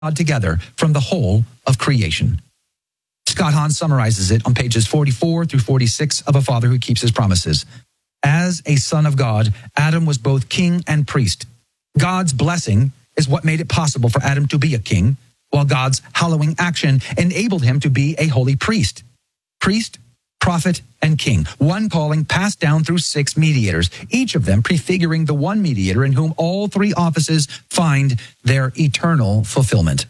together from the whole of creation. Scott Hahn summarizes it on pages 44 through 46 of A Father Who Keeps His Promises. As a son of God, Adam was both king and priest. God's blessing is what made it possible for Adam to be a king, while God's hallowing action enabled him to be a holy priest. Priest, prophet, and king, one calling passed down through 6 mediators, each of them prefiguring the one mediator in whom all 3 offices find their eternal fulfillment.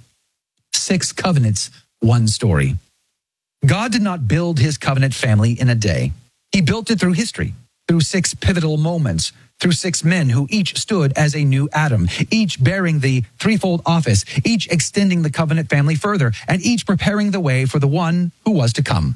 6 covenants, 1 story. God did not build his covenant family in a day. He built it through history, through 6 pivotal moments, through 6 men who each stood as a new Adam, each bearing the threefold office, each extending the covenant family further, and each preparing the way for the one who was to come.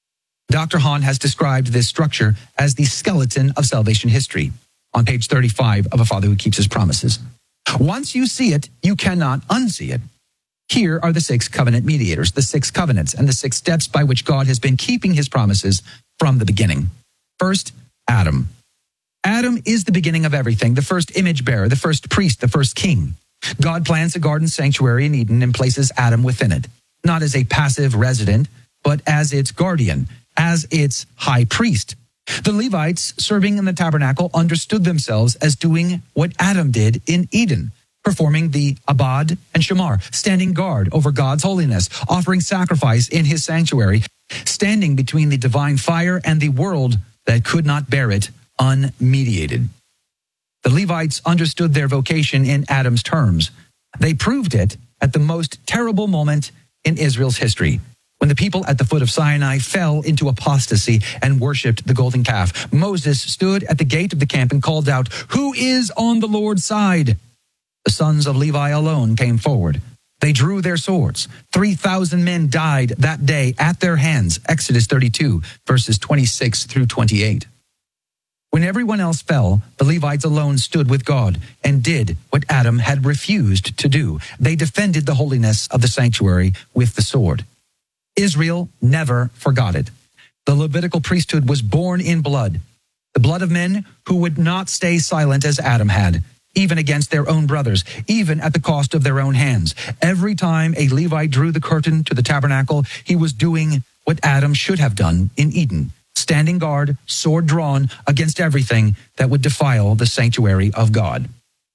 Dr. Hahn has described this structure as the skeleton of salvation history on page 35 of A Father Who Keeps His Promises. Once you see it, you cannot unsee it. Here are the 6 covenant mediators, the 6 covenants, and the 6 steps by which God has been keeping his promises from the beginning. First, Adam. Adam is the beginning of everything, the first image bearer, the first priest, the first king. God plants a garden sanctuary in Eden and places Adam within it, not as a passive resident, but as its guardian, as its high priest. The Levites serving in the tabernacle understood themselves as doing what Adam did in Eden, performing the Abad and Shamar, standing guard over God's holiness, offering sacrifice in his sanctuary, standing between the divine fire and the world that could not bear it unmediated. The Levites understood their vocation in Adam's terms. They proved it at the most terrible moment in Israel's history, when the people at the foot of Sinai fell into apostasy and worshipped the golden calf. Moses stood at the gate of the camp and called out, "Who is on the Lord's side?" The sons of Levi alone came forward. They drew their swords. 3,000 men died that day at their hands. Exodus 32, verses 26 through 28. When everyone else fell, the Levites alone stood with God and did what Adam had refused to do. They defended the holiness of the sanctuary with the sword. Israel never forgot it. The Levitical priesthood was born in blood, the blood of men who would not stay silent as Adam had, even against their own brothers, even at the cost of their own hands. Every time a Levite drew the curtain to the tabernacle, he was doing what Adam should have done in Eden, standing guard, sword drawn, against everything that would defile the sanctuary of God.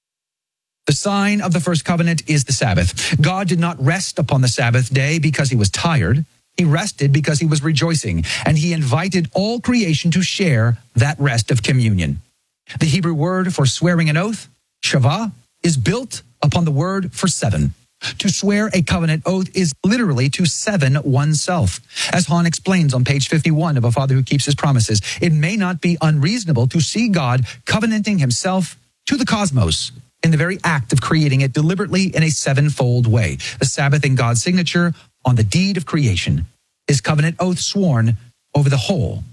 The sign of the first covenant is the Sabbath. God did not rest upon the Sabbath day because he was tired. He rested because he was rejoicing, and he invited all creation to share that rest of communion. The Hebrew word for swearing an oath, Shavah, is built upon the word for 7. To swear a covenant oath is literally to seven oneself. As Hahn explains on page 51 of A Father Who Keeps His Promises, it may not be unreasonable to see God covenanting himself to the cosmos in the very act of creating it deliberately in a 7-fold way. The Sabbath in God's signature on the deed of creation, his covenant oath sworn over the whole.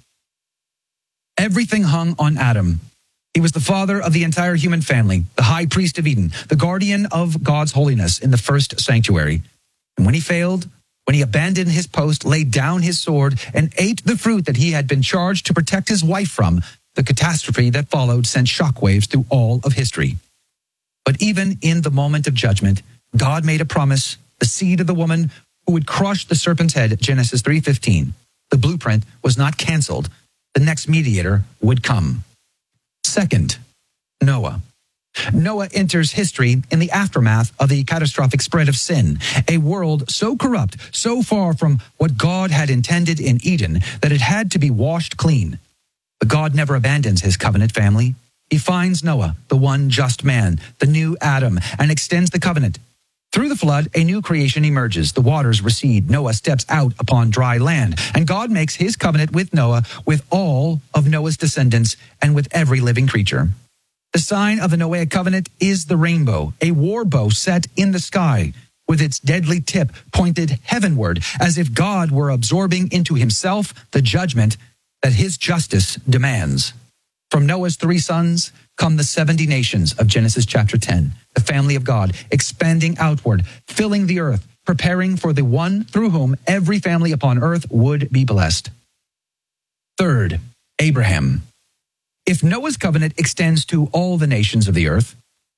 Everything hung on Adam. He was the father of the entire human family, the high priest of Eden, the guardian of God's holiness in the first sanctuary. And when he failed, when he abandoned his post, laid down his sword, and ate the fruit that he had been charged to protect his wife from, the catastrophe that followed sent shockwaves through all of history. But even in the moment of judgment, God made a promise, the seed of the woman who would crush the serpent's head, Genesis 3:15. The blueprint was not canceled. The next mediator would come. Second, Noah. Noah enters history in the aftermath of the catastrophic spread of sin, a world so corrupt, so far from what God had intended in Eden, that it had to be washed clean. But God never abandons his covenant family. He finds Noah, the one just man, the new Adam, and extends the covenant. Through the flood, a new creation emerges. The waters recede. Noah steps out upon dry land. And God makes his covenant with Noah, with all of Noah's descendants, and with every living creature. The sign of the Noahic covenant is the rainbow, a war bow set in the sky, with its deadly tip pointed heavenward, as if God were absorbing into himself the judgment that his justice demands. From Noah's 3 sons come the 70 nations of Genesis chapter 10, the family of God, expanding outward, filling the earth, preparing for the one through whom every family upon earth would be blessed. Third, Abraham. If Noah's covenant extends to all the nations of the earth,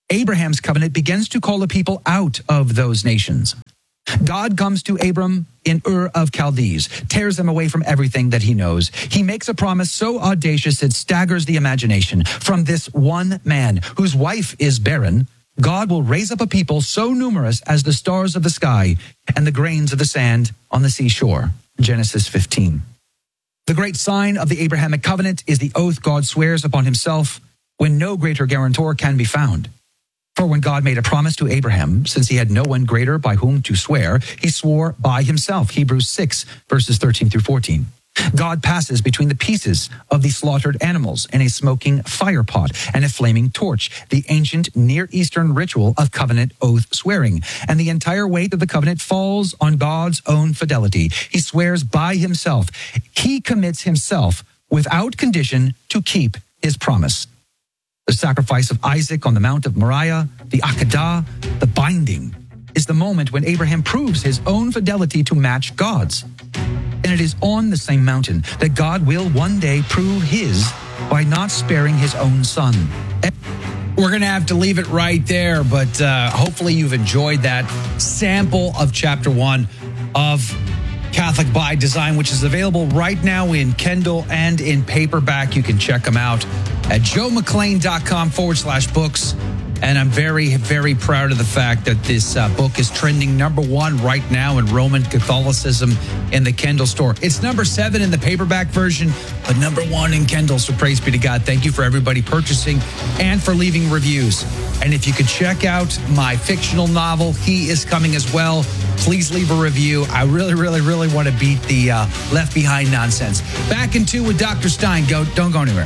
Abraham's covenant begins to call a people out of those nations. God comes to Abram in Ur of Chaldees, tears them away from everything that he knows. He makes a promise so audacious it staggers the imagination. From this one man, whose wife is barren, God will raise up a people so numerous as the stars of the sky and the grains of the sand on the seashore. Genesis 15. The great sign of the Abrahamic covenant is the oath God swears upon himself when no greater guarantor can be found. For when God made a promise to Abraham, since he had no one greater by whom to swear, he swore by himself. Hebrews 6, verses 13 through 14. God passes between the pieces of the slaughtered animals in a smoking fire pot and a flaming torch, the ancient Near Eastern ritual of covenant oath swearing. And the entire weight of the covenant falls on God's own fidelity. He swears by himself. He commits himself without condition to keep his promise. The sacrifice of Isaac on the Mount of Moriah, the Akedah, the binding, is the moment when Abraham proves his own fidelity to match God's. And it is on the same mountain that God will one day prove his by not sparing his own son. We're going to have to leave it right there, but hopefully you've enjoyed that sample of Chapter 1 of Catholic by Design, which is available right now in Kindle and in paperback. You can check them out at joemclean.com/books. And I'm very, very proud of the fact that this book is trending number 1 right now in Roman Catholicism in the Kindle store. It's number 7 in the paperback version, but number 1 in Kindle. So praise be to God. Thank you for everybody purchasing and for leaving reviews. And if you could check out my fictional novel, He Is Coming as well, please leave a review. I really, really, really want to beat the Left Behind nonsense. Back in 2 with Dr. Stein. Don't go anywhere.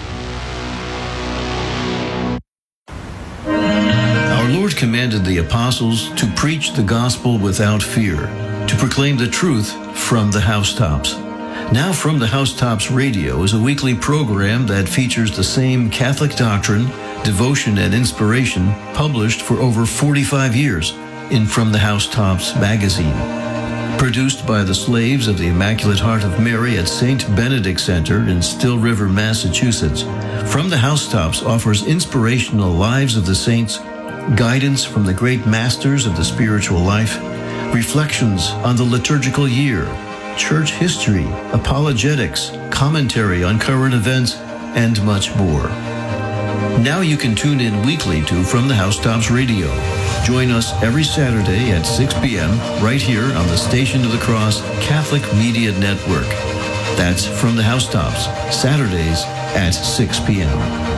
Our Lord commanded the apostles to preach the gospel without fear, to proclaim the truth from the housetops. Now From the Housetops Radio is a weekly program that features the same Catholic doctrine, devotion, and inspiration published for over 45 years in From the Housetops magazine. Produced by the slaves of the Immaculate Heart of Mary at St. Benedict Center in Still River, Massachusetts, From the Housetops offers inspirational lives of the saints, guidance from the great masters of the spiritual life, reflections on the liturgical year, church history, apologetics, commentary on current events, and much more. Now you can tune in weekly to From the Housetops Radio. Join us every Saturday at 6 p.m. right here on the Station of the Cross Catholic Media Network. That's From the Housetops, Saturdays at 6 p.m.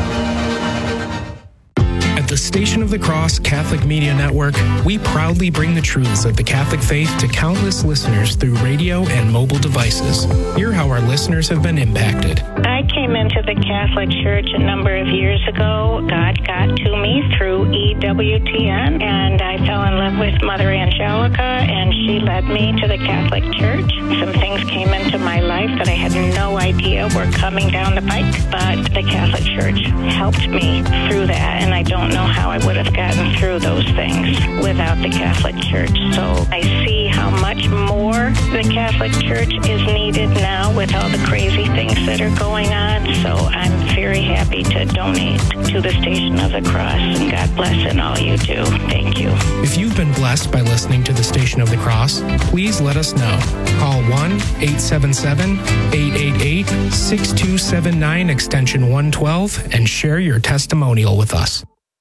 At the Station of the Cross Catholic Media Network, we proudly bring the truths of the Catholic faith to countless listeners through radio and mobile devices. Hear how our listeners have been impacted. I came into the Catholic Church a number of years ago. God got to me through EWTN, and I fell in love with Mother Angelica, and she led me to the Catholic Church. Some things came into my life that I had no idea were coming down the pike, but the Catholic Church helped me through that, and I don't know how I would have gotten through those things without the Catholic Church. So I see how much more the Catholic Church is needed now with all the crazy things that are going on. So I'm very happy to donate to the Station of the Cross, and God bless in all you do. Thank you. If you've been blessed by listening to the Station of the Cross, please let us know. Call 1-877-888-6279 extension 112 and share your testimonial with us.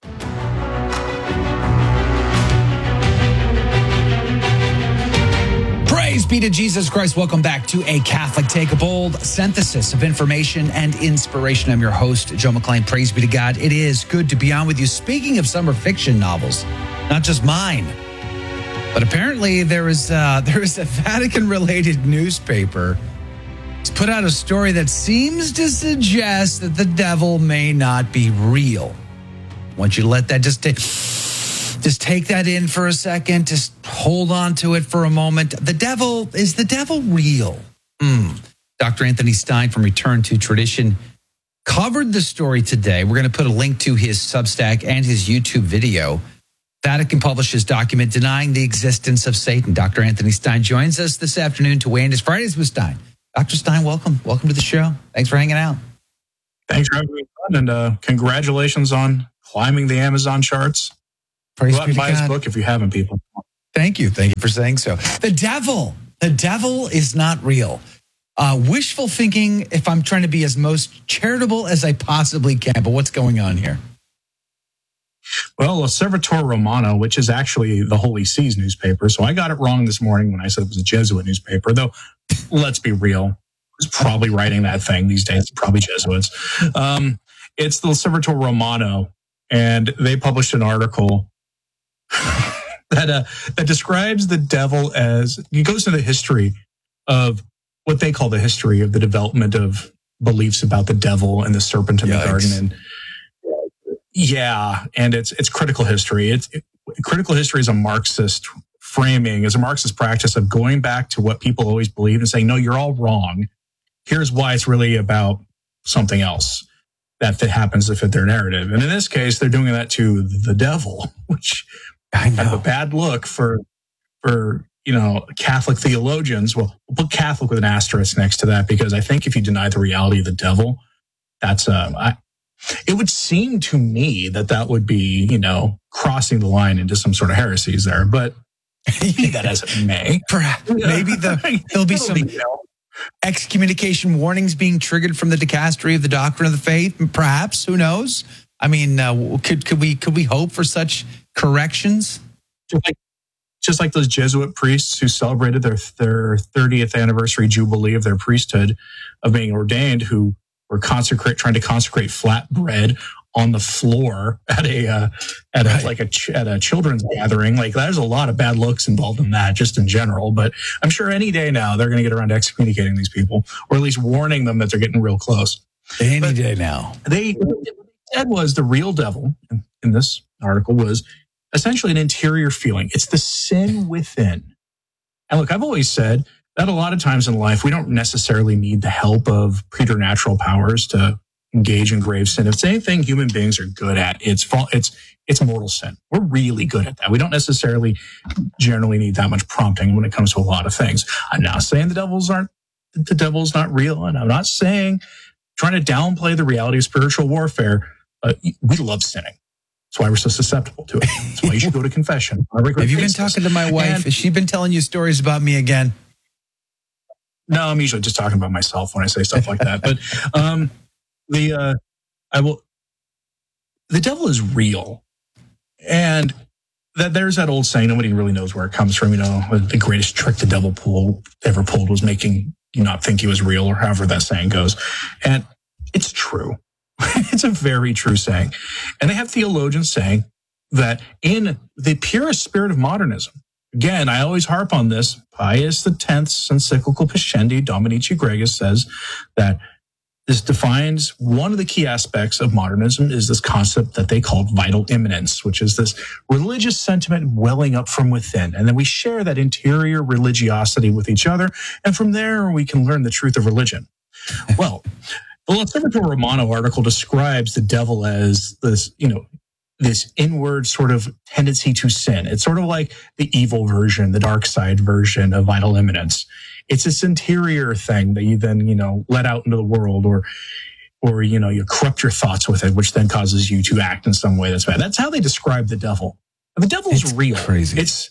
Praise be to Jesus Christ. Welcome back to A Catholic Take, a bold synthesis of information and inspiration. I'm your host, Joe McClain. Praise be to God. It is good to be on with you. Speaking of summer fiction novels, not just mine, but apparently there is a Vatican-related newspaper. It's put out a story that seems to suggest that the devil may not be real. I want you to let that just take that in for a second. Just hold on to it for a moment. Is the devil real? Dr. Anthony Stein from Return to Tradition covered the story today. We're going to put a link to his Substack and his YouTube video. Vatican published his document denying the existence of Satan. Dr. Anthony Stein joins us this afternoon to weigh in his Fridays with Stein. Dr. Stein, welcome. Welcome to the show. Thanks for hanging out. Thanks for having me on, and congratulations on climbing the Amazon charts. Praise Go out be and to buy his God. book if you haven't, people. Thank you for saying so. The devil is not real. Wishful thinking, if I'm trying to be as most charitable as I possibly can. But what's going on here? Well, Osservatore Romano, which is actually the Holy See's newspaper. So I got it wrong this morning when I said it was a Jesuit newspaper, though let's be real. Who's probably writing that thing these days? Probably Jesuits. It's the Osservatore Romano, and they published an article that describes the devil as, it goes into the history of what they call the history of the development of beliefs about the devil and the serpent in the garden. And yeah, and it's critical history. Critical history is a Marxist framing, is a Marxist practice of going back to what people always believed and saying, no, you're all wrong. Here's why it's really about something else that happens to fit their narrative. And in this case, they're doing that to the devil, which I have a bad look for Catholic theologians. Well, we'll put Catholic with an asterisk next to that, because I think if you deny the reality of the devil, that's it would seem to me that would be, crossing the line into some sort of heresies there. But be that as it may, perhaps maybe there'll be some excommunication warnings being triggered from the dicastery of the doctrine of the faith. Perhaps, who knows? I mean, could we hope for such corrections? Just like those Jesuit priests who celebrated their 30th anniversary jubilee of their priesthood, of being ordained, who were trying to consecrate flatbread on the floor at a children's gathering. Like, there's a lot of bad looks involved in that, just in general. But I'm sure any day now they're going to get around to excommunicating these people, or at least warning them that they're getting real close. Any day now. What they said was the real devil in this article was essentially an interior feeling. It's the sin within. And look, I've always said that a lot of times in life, we don't necessarily need the help of preternatural powers to engage in grave sin. If it's anything human beings are good at, it's mortal sin. We're really good at that. We don't necessarily generally need that much prompting when it comes to a lot of things. I'm not saying the devil's not real, and I'm not saying trying to downplay the reality of spiritual warfare. We love sinning. That's why we're so susceptible to it. That's why you should go to confession. Have you been talking to my wife? Has she been telling you stories about me again? No, I'm usually just talking about myself when I say stuff like that. But the devil is real, and there's that old saying, nobody really knows where it comes from. The greatest trick the devil ever pulled was making you not think he was real, or however that saying goes. And it's true. It's a very true saying. And they have theologians saying that in the purest spirit of modernism, again, I always harp on this, Pius X's encyclical Pascendi Dominici Gregis says that this defines one of the key aspects of modernism is this concept that they called vital immanence, which is this religious sentiment welling up from within. And then we share that interior religiosity with each other. And from there, we can learn the truth of religion. Well, the Osservatore Romano article describes the devil as this inward sort of tendency to sin. It's sort of like the evil version, the dark side version of vital immanence. It's this interior thing that you then, let out into the world, or you corrupt your thoughts with it, which then causes you to act in some way that's bad. That's how they describe the devil. The devil's real. Crazy. It's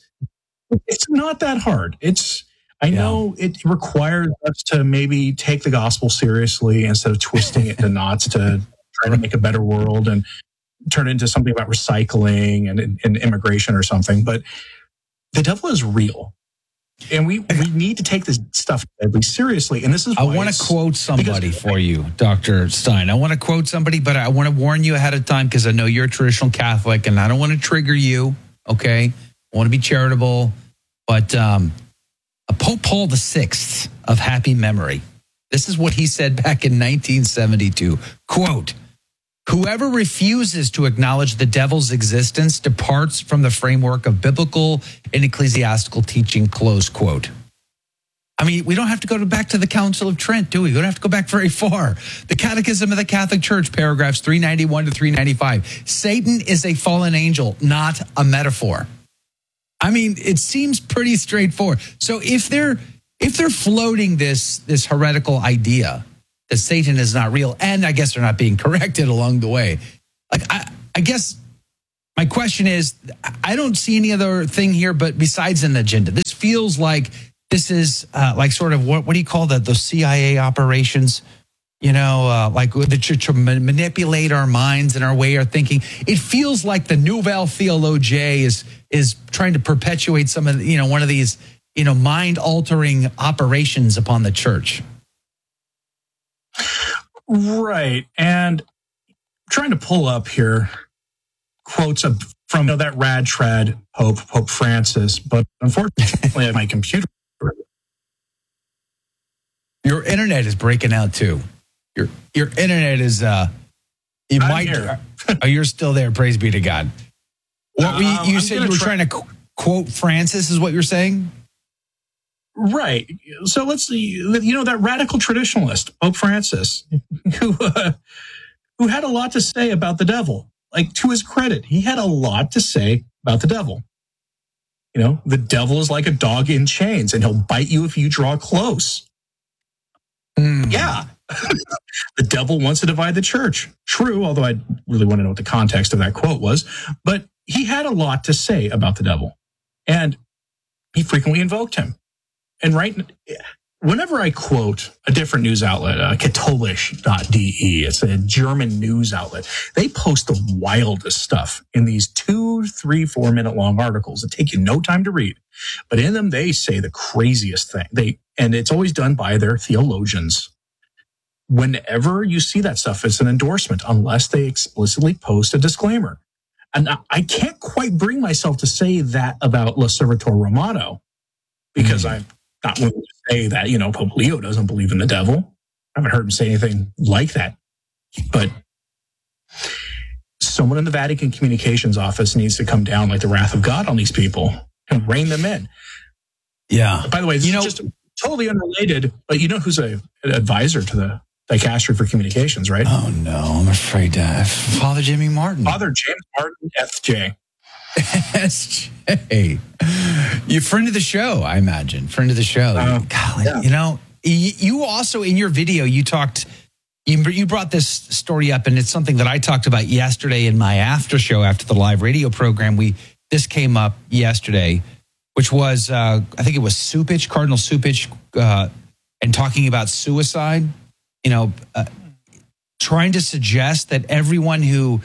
not that hard. I know it requires us to maybe take the gospel seriously instead of twisting it to knots to try to make a better world and turn it into something about recycling and immigration or something. But the devil is real. And we need to take this stuff at least seriously. And this is why I want to quote somebody for you, Dr. Stein. I want to quote somebody, but I want to warn you ahead of time, because I know you're a traditional Catholic and I don't want to trigger you. Okay. I want to be charitable. But Pope Paul VI of happy memory, this is what he said back in 1972. Quote, "Whoever refuses to acknowledge the devil's existence departs from the framework of biblical and ecclesiastical teaching," close quote. I mean, we don't have to go back to the Council of Trent, do we? We don't have to go back very far. The Catechism of the Catholic Church, paragraphs 391 to 395. Satan is a fallen angel, not a metaphor. I mean, it seems pretty straightforward. So if they're floating this heretical idea that Satan is not real, and I guess they're not being corrected along the way, like I guess my question is, I don't see any other thing here, but besides an agenda, this feels like this is like sort of what do you call that? Those CIA operations, like to manipulate our minds and our way of thinking. It feels like the Nouvelle Theologie is trying to perpetuate some of one of these mind altering operations upon the church. Right, and I'm trying to pull up here quotes from that rad trad Pope Francis, but unfortunately my computer. Your internet is breaking out too. Your internet is you're still there. Praise be to God. What you said you were trying to quote Francis is what you're saying? Right. So let's see. That radical traditionalist Pope Francis, who had a lot to say about the devil. Like, to his credit, he had a lot to say about the devil. The devil is like a dog in chains, and he'll bite you if you draw close. Yeah. The devil wants to divide the church. True, although I really want to know what the context of that quote was. But he had a lot to say about the devil, and he frequently invoked him. And whenever I quote a different news outlet, katholisch.de, it's a German news outlet, they post the wildest stuff in these 2, 3, 4 minute long articles that take you no time to read. But in them, they say the craziest thing. And it's always done by their theologians. Whenever you see that stuff, it's an endorsement, unless they explicitly post a disclaimer. And I can't quite bring myself to say that about L'Osservatore Romano, because I'm not willing to say that, Pope Leo doesn't believe in the devil. I haven't heard him say anything like that. But someone in the Vatican Communications Office needs to come down like the wrath of God on these people and rein them in. Yeah. By the way, this is just totally unrelated, but who's an advisor to the Dicastery for Communications, right? Oh, no, I'm afraid Father Jimmy Martin. Father James Martin, FJ. SJ. You friend of the show, I imagine. Friend of the show. Yeah. You also, in your video, you brought this story up, and it's something that I talked about yesterday in my after show after the live radio program. This came up yesterday, which was, I think it was Cupich, Cardinal Cupich, and talking about suicide, trying to suggest that everyone who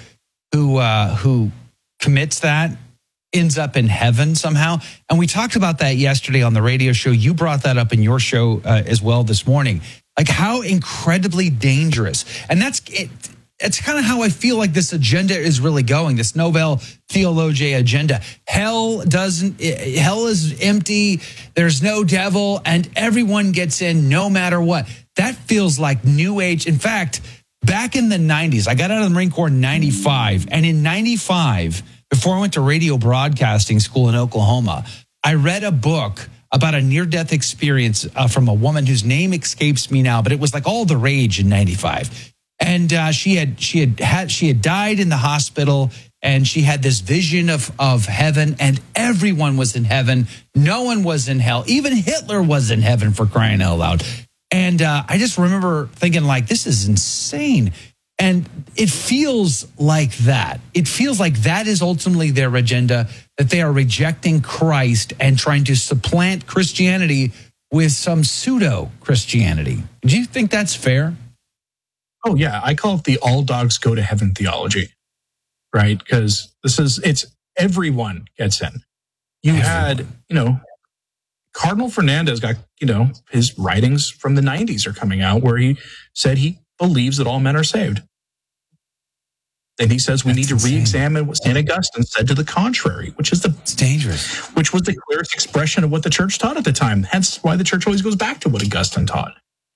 commits that ends up in heaven somehow. And we talked about that yesterday on the radio show. You brought that up in your show as well this morning. Like, how incredibly dangerous. And that's it. It's kind of how I feel like this agenda is really going, this Nouvelle Theologie agenda. Hell is empty. There's no devil, and everyone gets in no matter what. That feels like New Age. In fact, back in the 90s, I got out of the Marine Corps in 95. And in 95, before I went to radio broadcasting school in Oklahoma, I read a book about a near-death experience from a woman whose name escapes me now, but it was like all the rage in 95. And she had died in the hospital, and she had this vision of heaven, and everyone was in heaven. No one was in hell. Even Hitler was in heaven, for crying out loud. And I just remember thinking, like, this is insane. And it feels like that. It feels like that is ultimately their agenda, that they are rejecting Christ and trying to supplant Christianity with some pseudo-Christianity. Do you think that's fair? Oh, yeah. I call it the all dogs go to heaven theology, right? Because it's everyone gets in. You had, Cardinal Fernandez got, his writings from the 90s are coming out where he said he believes that all men are saved. And he says we need to re-examine what St. Augustine said to the contrary, which is it's dangerous. Which was the clearest expression of what the church taught at the time. Hence why the church always goes back to what Augustine taught.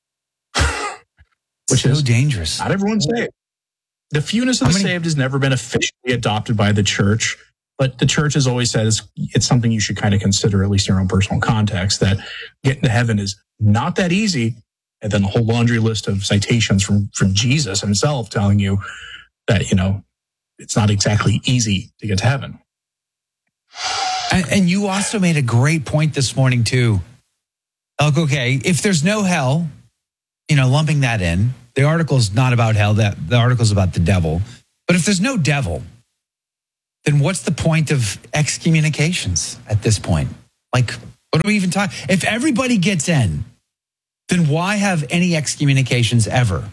Which is dangerous. Not everyone's saved. The fewness of the saved has never been officially adopted by the church, but the church has always said it's something you should kind of consider, at least in your own personal context, that getting to heaven is not that easy. And then the whole laundry list of citations from Jesus himself telling you that, it's not exactly easy to get to heaven. And you also made a great point this morning, too. Like, okay, if there's no hell, lumping that in, the article's not about hell, the article's about the devil. But if there's no devil, then what's the point of excommunications at this point? Like, what are we even talking? If everybody gets in, then why have any excommunications ever?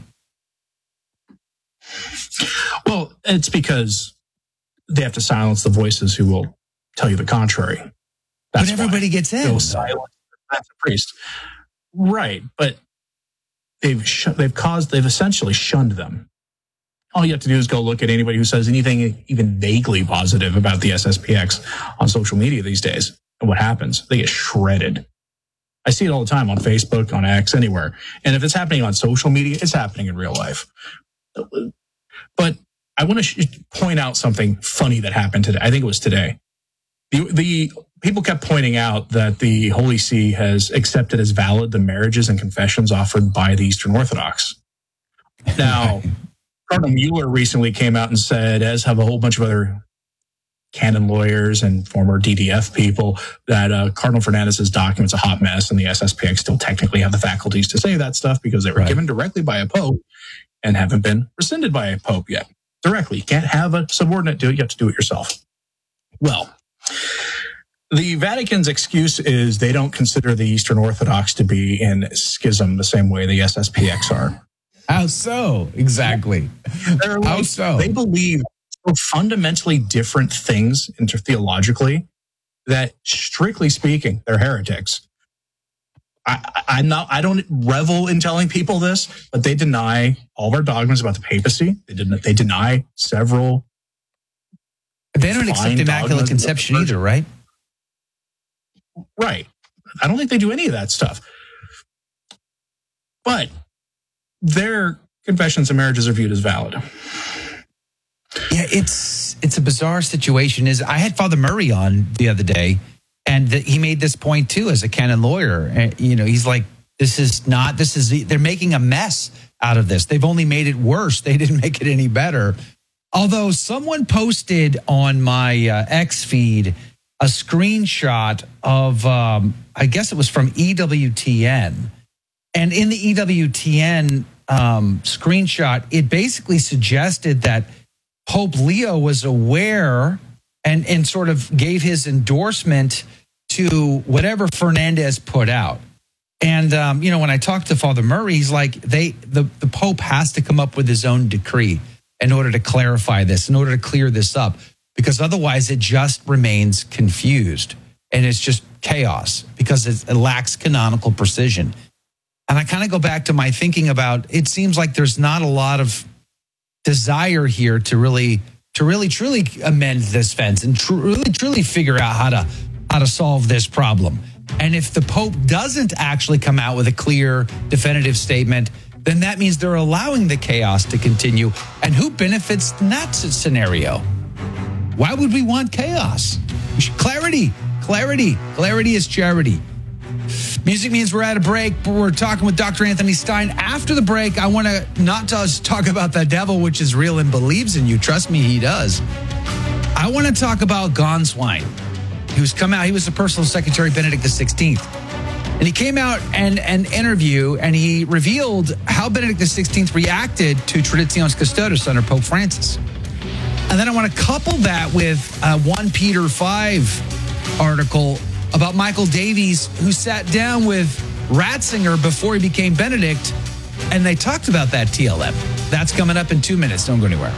Well, it's because they have to silence the voices who will tell you the contrary. But everybody gets in. They'll silence the priest. Right, but they've essentially shunned them. All you have to do is go look at anybody who says anything even vaguely positive about the SSPX on social media these days. And what happens? They get shredded. I see it all the time on Facebook, on X, anywhere. And if it's happening on social media, it's happening in real life. But I want to point out something funny that happened today. I think it was today. The people kept pointing out that the Holy See has accepted as valid the marriages and confessions offered by the Eastern Orthodox. Now, Cardinal Mueller recently came out and said, as have a whole bunch of other canon lawyers and former DDF people, that Cardinal Fernandez's document's a hot mess, and the SSPX still technically have the faculties to say that stuff because they were given directly by a pope and haven't been rescinded by a pope yet. Directly. You can't have a subordinate do it. You have to do it yourself. Well, the Vatican's excuse is they don't consider the Eastern Orthodox to be in schism the same way the SSPX are. How so? Exactly. How so? They believe so fundamentally different things theologically that, strictly speaking, they're heretics. I don't revel in telling people this, but they deny all of our dogmas about the papacy. They deny several. They don't accept Immaculate Conception either, right? Right. I don't think they do any of that stuff. But their confessions and marriages are viewed as valid. Yeah, it's a bizarre situation. I had Father Murray on the other day, and he made this point too as a canon lawyer. And, he's like, they're making a mess out of this. They've only made it worse. They didn't make it any better. Although someone posted on my X feed a screenshot of, I guess it was from EWTN. And in the EWTN screenshot, it basically suggested that Pope Leo was aware and sort of gave his endorsement to whatever Fernandez put out. And, when I talked to Father Murray, he's like, the Pope has to come up with his own decree in order to clarify this, in order to clear this up, because otherwise it just remains confused and it's just chaos because it lacks canonical precision. And I kind of go back to my thinking about, it seems like there's not a lot of desire here to really truly amend this fence and truly figure out how to solve this problem. And if the Pope doesn't actually come out with a clear, definitive statement, then that means they're allowing the chaos to continue. And who benefits in that scenario? Why would we want chaos? Clarity is charity. Music means we're at a break, but we're talking with Dr. Anthony Stein. After the break, I want to not just talk about the devil, which is real and believes in you. Trust me, he does. I want to talk about Gonswein, who's come out. He was the personal secretary, Benedict XVI. And he came out and an interview, and he revealed how Benedict XVI reacted to Traditionis Custodes under Pope Francis. And then I want to couple that with 1 Peter 5 article about Michael Davies, who sat down with Ratzinger before he became Benedict, and they talked about that TLM. That's coming up in 2 minutes. Don't go anywhere.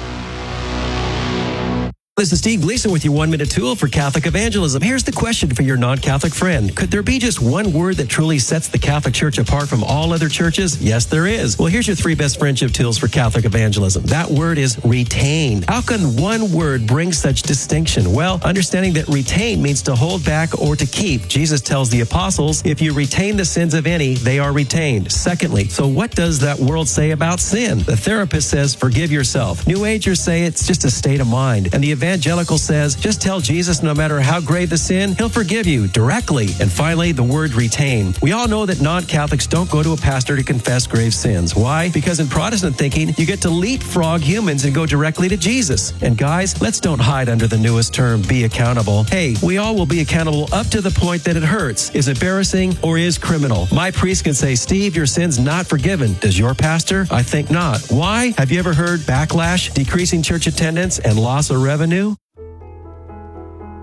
This is Steve Gleason with your 1-minute tool for Catholic evangelism. Here's the question for your non-Catholic friend. Could there be just one word that truly sets the Catholic Church apart from all other churches? Yes, there is. Well, here's your 3 best friendship tools for Catholic evangelism. That word is retain. How can one word bring such distinction? Well, understanding that retain means to hold back or to keep. Jesus tells the apostles, if you retain the sins of any, they are retained. Secondly, so what does that world say about sin? The therapist says, forgive yourself. New Agers say it's just a state of mind. And the evangelical says, just tell Jesus no matter how grave the sin, he'll forgive you directly. And finally, the word retain. We all know that non-Catholics don't go to a pastor to confess grave sins. Why? Because in Protestant thinking, you get to leapfrog humans and go directly to Jesus. And guys, let's don't hide under the newest term, be accountable. Hey, we all will be accountable up to the point that it hurts, is embarrassing, or is criminal. My priest can say, Steve, your sin's not forgiven. Does your pastor? I think not. Why? Have you ever heard backlash, decreasing church attendance, and loss of revenue?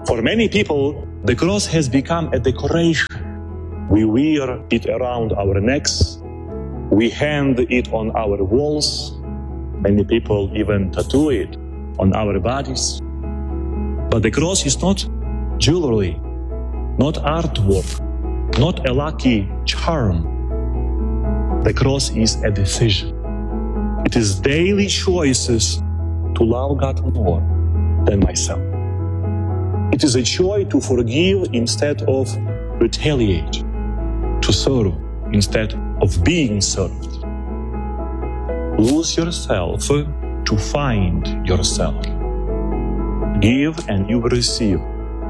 For many people, the cross has become a decoration. We wear it around our necks. We hang it on our walls. Many people even tattoo it on our bodies. But the cross is not jewelry, not artwork, not a lucky charm. The cross is a decision. It is daily choices to love God more than myself. It is a choice to forgive instead of retaliate, to serve instead of being served. Lose yourself to find yourself. Give and you will receive.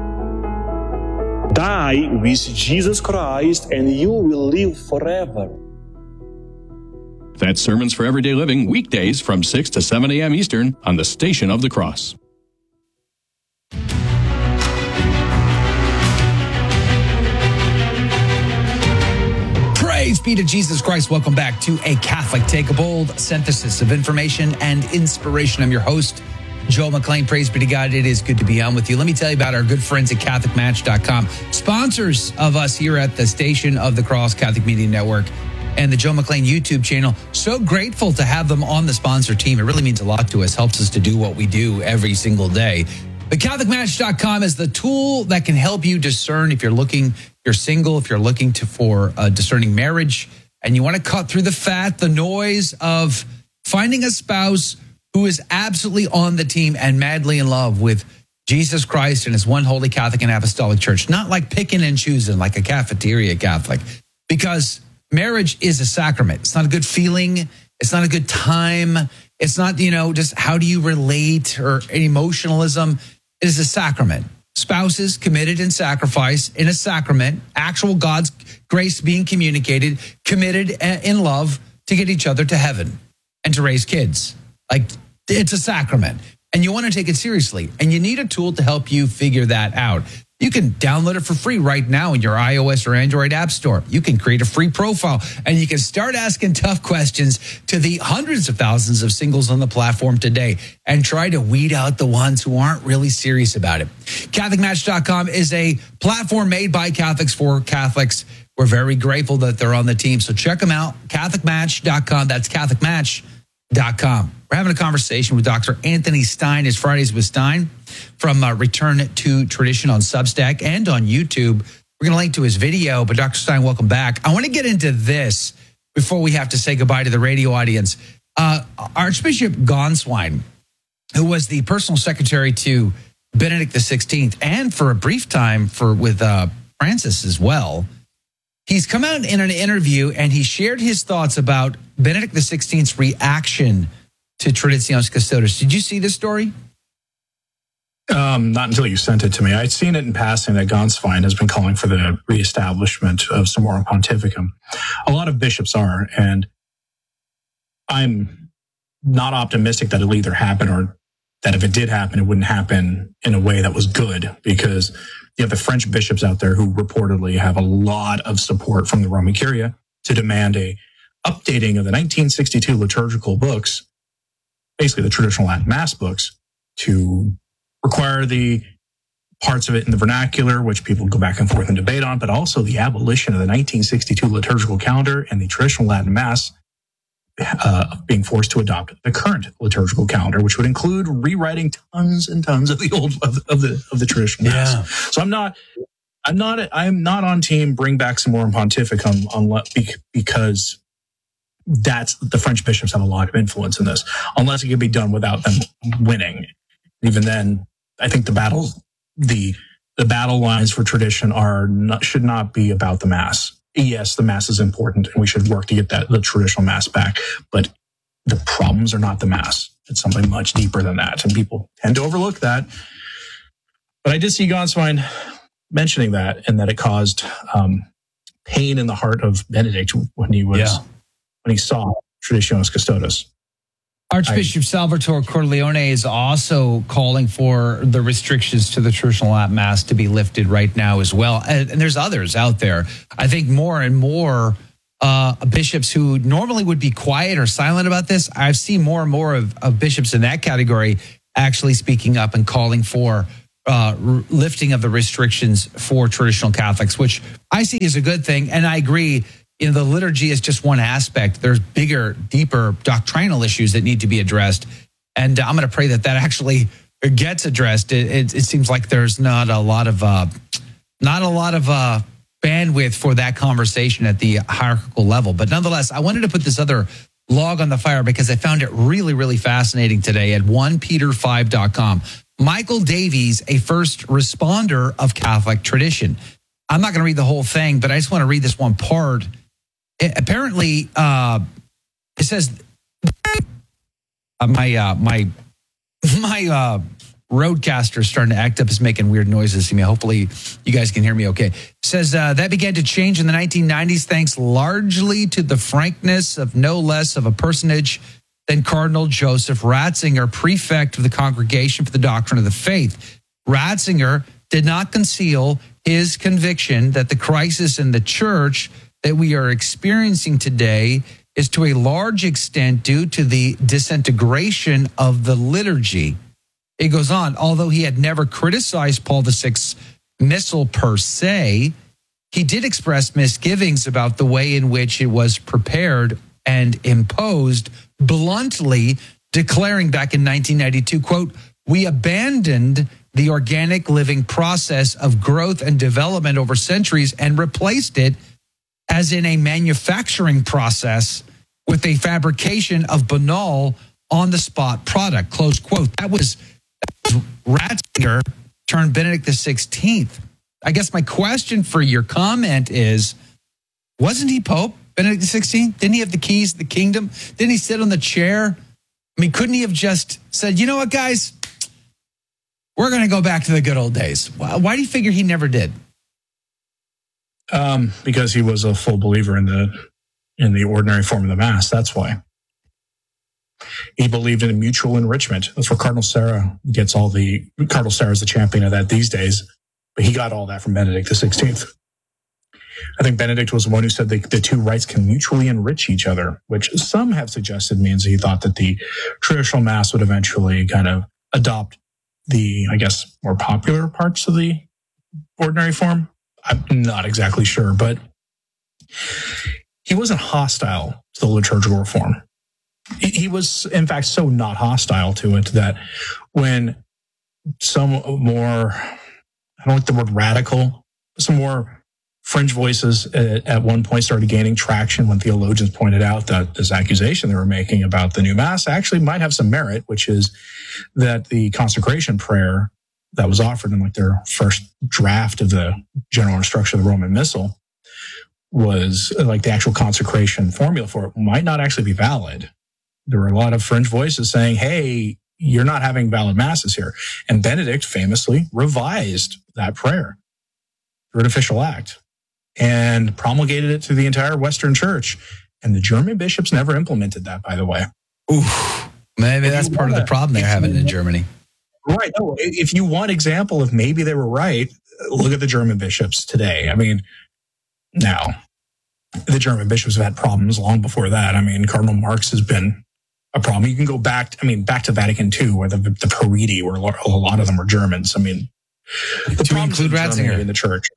Die with Jesus Christ and you will live forever. That's Sermons for Everyday Living, weekdays from 6 to 7 a.m. Eastern on the Station of the Cross. Praise be to Jesus Christ. Welcome back to A Catholic Take a Bold, synthesis of information and inspiration. I'm your host, Joel McClain. Praise be to God. It is good to be on with you. Let me tell you about our good friends at CatholicMatch.com, sponsors of us here at the Station of the Cross Catholic Media Network and the Joel McClain YouTube channel. So grateful to have them on the sponsor team. It really means a lot to us, helps us to do what we do every single day. But CatholicMatch.com is the tool that can help you discern if you're single, if you're looking for a discerning marriage, and you want to cut through the fat, the noise of finding a spouse who is absolutely on the team and madly in love with Jesus Christ and his one holy Catholic and Apostolic Church, not like picking and choosing like a cafeteria Catholic, because marriage is a sacrament. It's not a good feeling. It's not a good time. It's not, just how do you relate or emotionalism. It is a sacrament. Spouses committed in sacrifice in a sacrament, actual God's grace being communicated, committed in love to get each other to heaven and to raise kids. Like, it's a sacrament and you want to take it seriously, and you need a tool to help you figure that out. You can download it for free right now in your iOS or Android app store. You can create a free profile and you can start asking tough questions to the hundreds of thousands of singles on the platform today and try to weed out the ones who aren't really serious about it. CatholicMatch.com is a platform made by Catholics for Catholics. We're very grateful that they're on the team. So check them out, CatholicMatch.com. That's CatholicMatch.com. We're having a conversation with Dr. Anthony Stein. It's Fridays with Stein from Return to Tradition on Substack and on YouTube. We're going to link to his video, but Dr. Stein, welcome back. I want to get into this before we have to say goodbye to the radio audience. Archbishop Gonswine, who was the personal secretary to Benedict XVI and for a brief time with Francis as well, he's come out in an interview and he shared his thoughts about Benedict XVI's reaction to Traditionis Custodes. Did you see this story? Not until you sent it to me. I'd seen it in passing that Gonswein has been calling for the reestablishment of Summorum Pontificum. A lot of bishops are, and I'm not optimistic that it'll either happen or that if it did happen, it wouldn't happen in a way that was good, because you have the French bishops out there who reportedly have a lot of support from the Roman Curia to demand a updating of the 1962 liturgical books, basically the traditional Latin Mass books, to require the parts of it in the vernacular, which people go back and forth and debate on, but also the abolition of the 1962 liturgical calendar and the traditional Latin Mass being forced to adopt the current liturgical calendar, which would include rewriting tons and tons of the old of the traditional Mass. So I'm not on team bring back Summorum Pontificum because that's the French bishops have a lot of influence in this, unless it can be done without them winning. Even then, I think the battle lines for tradition should not be about the Mass. Yes, the Mass is important, and we should work to get the traditional Mass back. But the problems are not the Mass; it's something much deeper than that, and people tend to overlook that. But I did see Gonswein mentioning that, and that it caused pain in the heart of Benedict when he saw Traditionis Custodes. Archbishop Salvatore Corleone is also calling for the restrictions to the traditional Latin Mass to be lifted right now as well. And there's others out there. I think more and more bishops who normally would be quiet or silent about this, I've seen more and more of bishops in that category actually speaking up and calling for lifting of the restrictions for traditional Catholics, which I see as a good thing. And I agree, the liturgy is just one aspect. There's bigger, deeper doctrinal issues that need to be addressed. And I'm going to pray that actually gets addressed. It seems like there's not a lot of bandwidth for that conversation at the hierarchical level. But nonetheless, I wanted to put this other log on the fire because I found it really, really fascinating today at 1peter5.com. Michael Davies, a first responder of Catholic tradition. I'm not going to read the whole thing, but I just want to read this one part. Apparently, it says my Roadcaster is starting to act up, is making weird noises to me. Hopefully, you guys can hear me okay. It says that began to change in the 1990s, thanks largely to the frankness of no less of a personage than Cardinal Joseph Ratzinger, prefect of the Congregation for the Doctrine of the Faith. Ratzinger did not conceal his conviction that the crisis in the church that we are experiencing today is to a large extent due to the disintegration of the liturgy. It goes on, although he had never criticized Paul VI's missal per se, he did express misgivings about the way in which it was prepared and imposed, bluntly declaring back in 1992, quote, "We abandoned the organic living process of growth and development over centuries and replaced it as in a manufacturing process with a fabrication of banal on-the-spot product," close quote. That was Ratzinger turned Benedict XVI. I guess my question for your comment is, wasn't he Pope, Benedict XVI? Didn't he have the keys to the kingdom? Didn't he sit on the chair? I mean, couldn't he have just said, you know what, guys? We're going to go back to the good old days. Why do you figure he never did? Because he was a full believer in the ordinary form of the Mass. That's why. He believed in a mutual enrichment. That's where Cardinal Sarah gets all the... Cardinal Sarah is the champion of that these days, but he got all that from Benedict XVI. I think Benedict was the one who said the two rites can mutually enrich each other, which some have suggested means he thought that the traditional Mass would eventually kind of adopt the, I guess, more popular parts of the ordinary form. I'm not exactly sure, but he wasn't hostile to the liturgical reform. He was, in fact, so not hostile to it that when some more, I don't like the word radical, some more fringe voices at one point started gaining traction when theologians pointed out that this accusation they were making about the new Mass actually might have some merit, which is that the consecration prayer that was offered in like their first draft of the general instruction of the Roman Missal was like the actual consecration formula for it might not actually be valid. There were a lot of fringe voices saying, hey, you're not having valid Masses here. And Benedict famously revised that prayer through an official act and promulgated it to the entire Western Church. And the German bishops never implemented that, by the way. Oof. Maybe that's part of the problem they're having in Germany. Right. No, if you want example of maybe they were right, look at the German bishops today. I mean, now, the German bishops have had problems long before that. I mean, Cardinal Marx has been a problem. You can go back, back to Vatican II, where the Pariti, where a lot of them were Germans. I mean, to include Ratzinger in the church.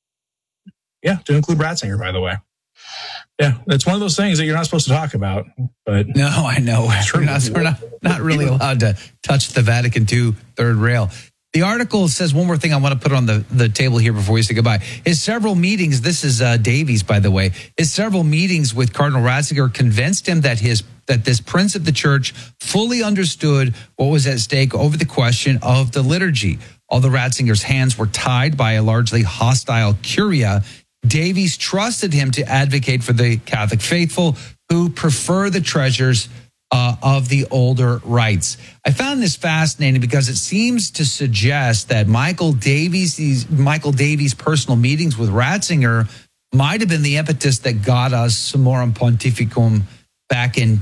Yeah, to include Ratzinger, by the way. Yeah, it's one of those things that you're not supposed to talk about. But no, I know. We're not really allowed to touch the Vatican II third rail. The article says one more thing I want to put on the table here before we say goodbye. His several meetings, this is Davies, by the way, his several meetings with Cardinal Ratzinger convinced him that this prince of the church fully understood what was at stake over the question of the liturgy. Although Ratzinger's hands were tied by a largely hostile curia, Davies trusted him to advocate for the Catholic faithful who prefer the treasures of the older rites. I found this fascinating because it seems to suggest that Michael Davies' personal meetings with Ratzinger might have been the impetus that got us Summorum Pontificum back in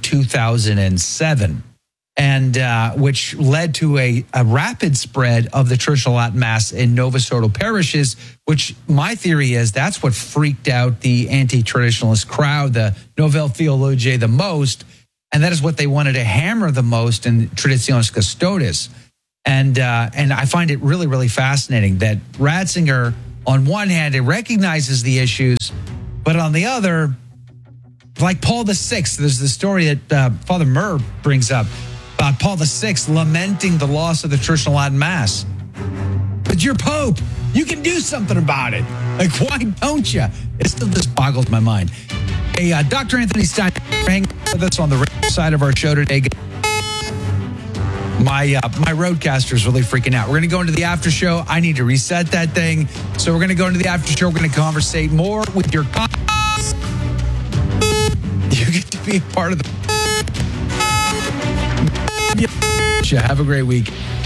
2007, and which led to a rapid spread of the traditional Latin Mass in Novus Ordo parishes, which my theory is that's what freaked out the anti-traditionalist crowd, the Novel Theologiae, the most. And that is what they wanted to hammer the most in Traditionis Custodes. And I find it really, really fascinating that Ratzinger, on one hand, it recognizes the issues, but on the other, like Paul VI, there's the story that Father Murr brings up about Paul VI lamenting the loss of the Church in Latin Mass. But you're Pope. You can do something about it. Like, why don't you? It still just boggles my mind. Hey, Dr. Anthony Stein, hanging with us on the radio side of our show today. My Roadcaster's really freaking out. We're going to go into the after show. I need to reset that thing. So we're going to go into the after show. We're going to conversate more with your... You get to be a part of the... Have a great week.